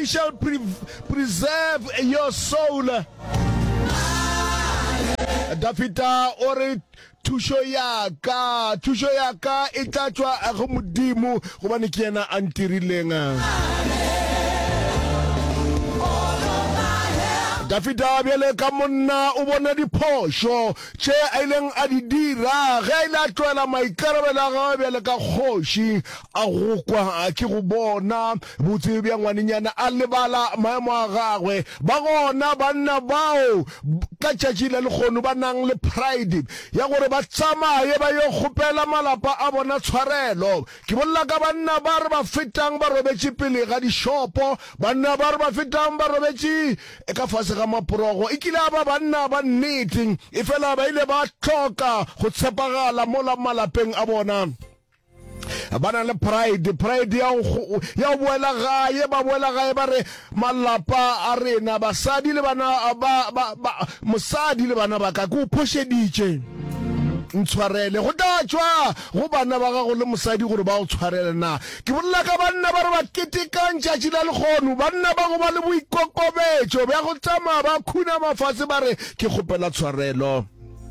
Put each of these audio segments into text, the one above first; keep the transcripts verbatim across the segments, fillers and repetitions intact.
shall pre preserve your soul. Dafita ore tusho yaka tusho yaka e tla tswa go modimo go bane ke yena a ntirileng. Dafita bjale ka monna o bona diphošo tše a ileng a di dira ge a ile a tloela maikarabelo a gagwe bjale ka kgoši a go kwa ke go bona botse bja ngwanenyana a lebala maemo a gagwe ba gona banna bao ka tšatši le lekgono ba nang le pride ya gore ba tsamaye ba yo kgopela malapa a bona tshwarelo. Ke bolela ka banna ba re ba fetang ba robetše pele ga dishopo, banna ba re ba fetang ba robetše e ka fase ga maporogo e kile ba banna ba nnete e fela ba ile ba tlhoka go tshepagala mola malapeng a bona. Bana le pride pride ya ya boela gae ba boela gae ba re malapa a rena basadi le bana ba ba mosadi le bana ba ka go phošeditše ntshwarele go datswa go bana ba ga go le mosadi gore ba o tshwarele na. Ke bolela ka banna ba re ba ketekang tšatši la lekgono, banna ba go ba le boikokobetšo bja go tsamaya ba khuna mafatshe ba re ke kgopela tshwarelo.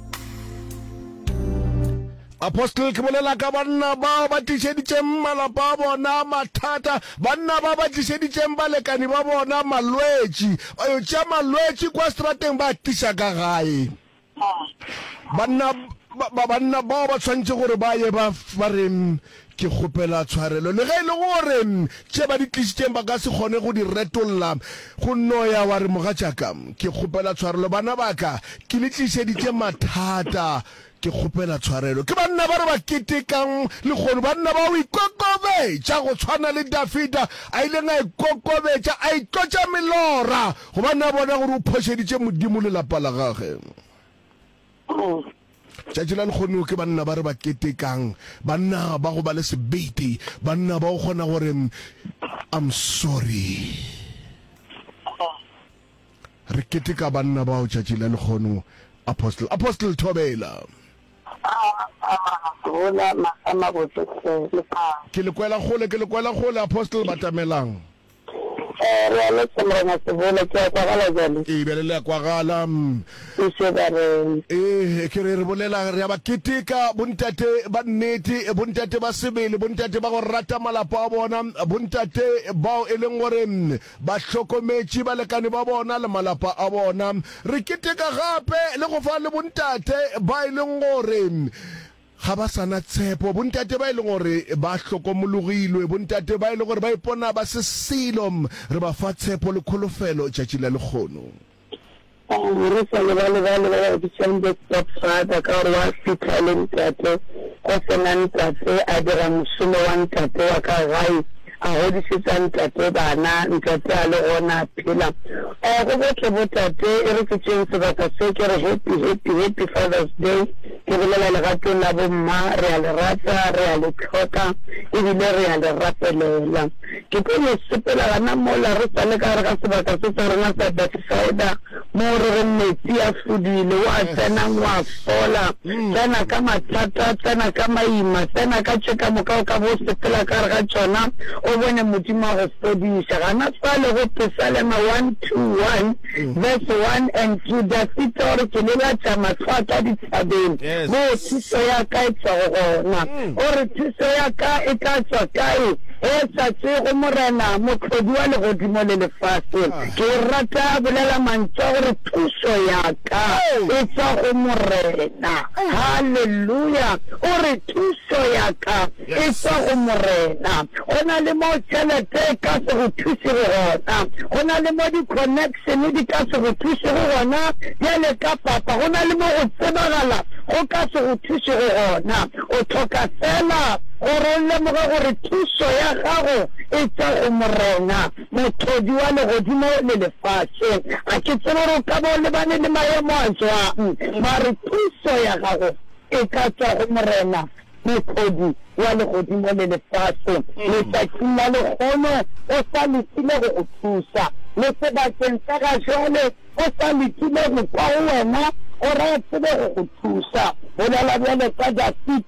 Apostle ke bolela ka banna ba ba tišeditšeng malapa a bona mathata, banna ba ba tišeditšeng balekani ba bona malwetši ba yo tšea malwetši kwa strateng ba tiša ka gae. Banna ba banna ba ba tshwantse gore ba ye ba re ke kgopela tshwarelo le ge e le gore tše ba di tlišitšeng ba ka se kgone go di retolla go noya wa re mogatšaka ke kgopela tshwarelo bana baka ke le tlišeditše mathata ke kgopela tshwarelo. Ke banna ba re ba ketekang lekgono, banna ba o ikokobetša go tshwana le Dafita a ileng a ikokobetša a itlotša melora go banna bona gore o phošeditše modimo lelapa la gage. Tšatši la lekgono ke banna ba re ba ketekang, banna ba go ba le sebete, banna ba go kgona gore I'm sorry. Re keteka banna ba o tšatši la lekgono. Apostle Apostle Thobela ke le kwela gole ke le kwela gole Apostle Batamelang eh re le tsamaya se bona ke kwa gala jale e bele le kwa gala e se ba re eh ke re re bolela re ba ketika bontate ba nnete bontate ba sebele bontate ba go rata malapa a bona bontate bao e leng gore ba hlokometše balekane ba bona le malapa a bona. Re ketika gape le go fa le bontate ba e leng gore ga ba sana tshepo, bontate ba e leng gore ba hlokomologilwe, bontate ba e leng gore ba ipona ba se silom, re ba fa tshepo le kholofelo tšatši la lekgono. re sa le ba le ba le ba ditšeng de stepfather ka gore wa fitlha le ntate go sena ntate a dira mošomo wa ntate wa ka gae a godišetša ntate bana ntate a le gona phela. um go botle botate e re ketšeng sebaka se ke re happy happy happy Father's Day. Ke bolela legatong la bomma re a le rata re a le tlhoka ebile re a le rapelela. Ke tlo le sepela gana mola re sa le ka gare ga sebaka se sa rona sa Bethsaida mo re re metsi a fodile wa tsenang wa fola tsena ka mathata tsena ka maima tsena ka tšeka moka o ka bo sepela ka gare ga tšona o bone modimo a go fodiša. Gana fale go Psalm one two one verse one and two Dafita gore ke lelatša matlho a ka dithabeng mo thuso ya ka e tswa go gona ore thuso ya ka e ka tswa kae e sa tse go morena motlhodi wa legodimo le lefatshe. Ke rata bolela mantswe gore thuso ya ka e tswa go morena. Haleluya. Ore thuso ya ka e tswa go morena. Go na le mo tšhelete ka se go thuse go gona, go na le mo di-connection di ka se go thuse go gona bjale ka papa, go na le mo go tsebagala go ka se go thuse go gona. O tlhoka fela gore o lemoge gore thuso ya gago e tswa go morena motlhodi wa legodimo le lefatshe. A ke tsebe gore o ka bo lebane le maemo a jwang mare thuso ya gago e ka tswa go morena motlhodi wa legodimo le lefatshe. Letšatšing la lekgono o sa letile go go thusa, le sebakeng sa ga jwale o sa letile go kwa go wena o re tsebe go go thusa. Bolela bjale ka Dafita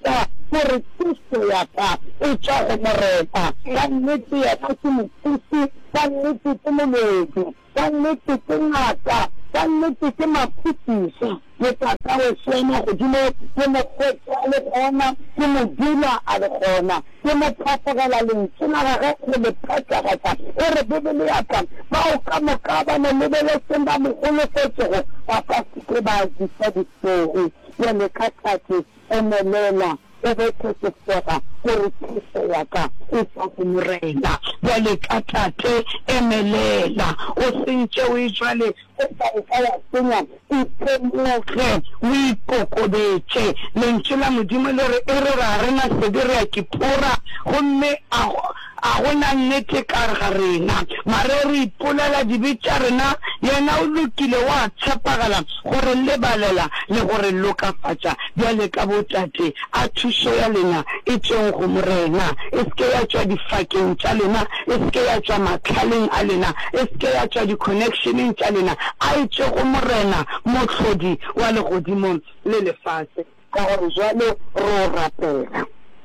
gore thuso ya ka e tswa go morena ka nnete yena ke mothusi ka nnete ke moledi ka nnete ke ngaka ka nnete ke maphutiša le tata o sena godimo ke mokgwetsi a le gona ke modula a le gona ke mophapogela lentswe la gage go le phatlagatša e re bebele yaka bao ka moka ba ne lebeletseng ba mogolofetsego ba ka seke ba disa distori yone ka tlhatse emelela e betšesefega gore thuso ya ka e tswa go morena jale ka tlhatse emelela o sentše o e jale o sa e ka ya senya ithemoge o ikokobetše lentswe la modimo le re e re ra rena sedi re ya kipora gomme a gona nnete ka re ga rena mare re ipolela dibetša rena yena o lokile wa tshepagala gore lebalela le gore lokafatša bjale ka botate a thuso ya lena e tsweng go morena e seke ya tšwa difakeng tša lena e seke ya tšwa matlhaleng a lena e seke ya tšwa di-connectioneng tša lena a e tšwe go morena mohlodi wa legodimong le lefase ka gore jwale re o rapela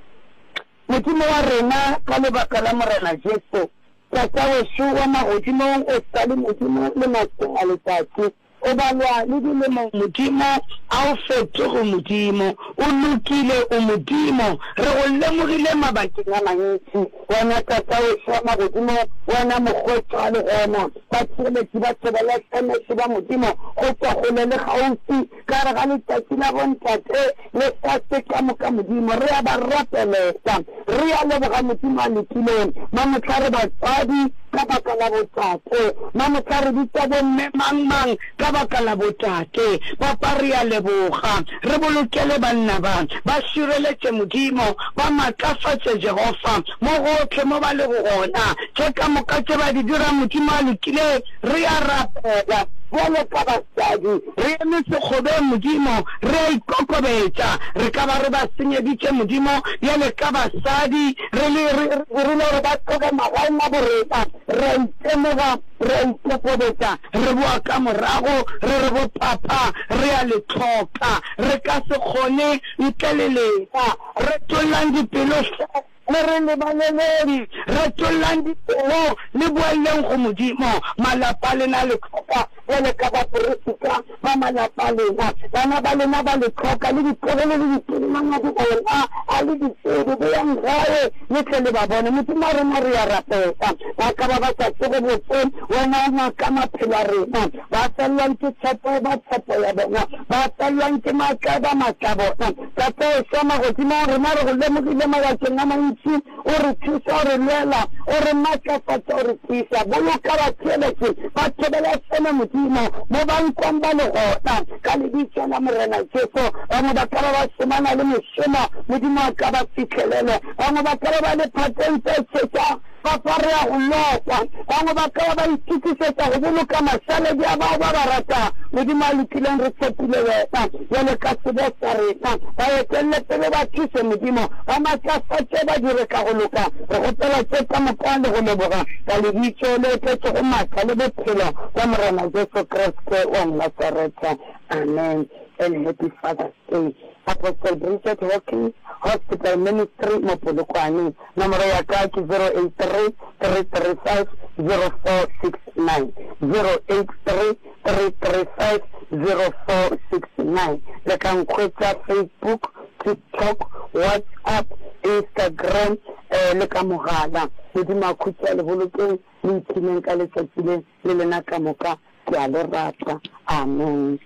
modimo wa rena ka lebaka la morena Jesu tata wešo wa magodimong o sa le modimo le maseng a letsatsi o balwa le dilemo modimo a o fetogo modimo o lokile o modimo re go lemogile mabakeng a mantši wena tata wešo wa magodimo wena mokgwetsi a le gona batshebeletši ba tshebeletlhanetše ba modimo go tswa gole le gaufi ka re ga letšatši la bontate le fase ka moka modimo re a ba rapeleta re a leboga modimo a lekileng mamotlha re batswadi ka baka la botate mamotlha re bitsa bomme mang-mang ka baka la botate papa re a leboga re bolokele banna ba ba šireletše modimo ba maatlafatše Jehova mo gotlhe mo ba le go gona tše ka moka tše ba di dira modimo a lokile re a rapela bjale ka basadi re eme sekgobeng modimo re a ikokobetša re ka ba re ba senyeditše modimo bjale ka basadi re le gore ba tloge magaeng a borena re a itemoga re a ikokobetša re boa ka morago re re bo papa re a le tlhoka re ka se kgone ntle le lena re tollang dipelo le re lebaleleng re tollang dipelo le boeleng go modimo malapa lena le tlhoka jale ka baporofita ba malapa lena bana ba lena ba le tlhoka le ditlogele le dipolomanga di bona a le ditsedi bo yang gae le tle le ba bone modimo a rena re ya rapeta ba ka ba ba sa tsebe botse wena o ngaka maphelo a rena ba felelwang ke tshepo ba tshepo ya bona ba felelwang ke maatla ba maatla bona tata e sa magodimo a rena re go lemogile mabakeng a mantši o re thusa o re lwela o re maatlafatsa o re thusa boloka batheletše ba thebelesene modimo mo bankwang ba le gona ka lebitso la morena Jesu bangwe ba ka ba ba semana le mošomo modimo a ka ba fitlhelele bangwe ba ka ba ba le patente tšetša papa re a go lokwa bangwe ba ka ba itukisetša go boloka mašaledi a bao ba ba rata modimo a lokileng re tshepile wena jale ka sebe sa rena ba etelele pele ba thuse modimo ba maatlafatše ba dire ka go loka re gopela tše ka moka le go leboga ka lebitso le tletse go maatla le bophelo wa morena Jesu Kriste wa Nazareta amen and happy Father's Day. Apostle Bridget Hawkins Hospital Ministry Mopolokwane nomoro ya ka ke zero eight three, three three five, zero four six nine zero eight three, three three five, zero four six nine le ka nkhwetsa Facebook, TikTok, WhatsApp, Instagram eh, le ka mogala modimo a khutsa le bolokeng le iphineng ka letsatsi le le lena ka moka ke a le rata amen.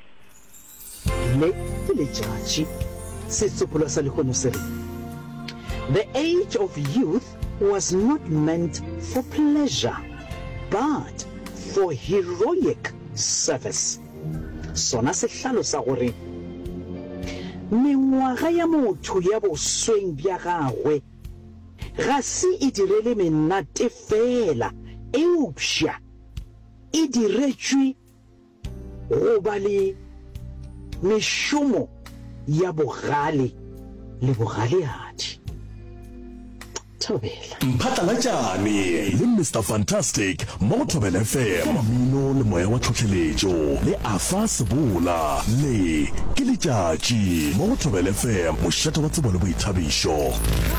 Le le tšatši setsopolo sa lehono se re the age of youth was not meant for pleasure but for heroic service. Sona se hlalosa gore mengwaga ya motho ya bosweng bja gagwe ga se e direle menate fela eupša e diretšwe go ba le mešomo ya bogale le bogaleadi. thobela mphatlalatšane le Mister Fantastic mo Thobela F M mmino le moya wa tlhotlheletšo le afa sebola le ke letšatši mo Thobela F M mošate wa tsebo le boithabišo.